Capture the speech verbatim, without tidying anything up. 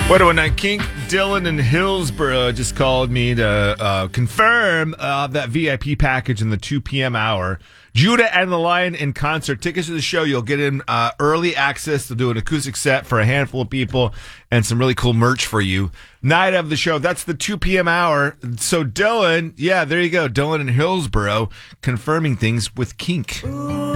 What one night, Kink, Dylan in Hillsborough just called me to uh, confirm uh, that V I P package in the two p.m. hour. Judah and the Lion in concert. Tickets to the show. You'll get in uh, early access. They'll do an acoustic set for a handful of people and some really cool merch for you. Night of the show. That's the two p.m. hour. So Dylan, yeah, there you go. Dylan in Hillsborough confirming things with Kink.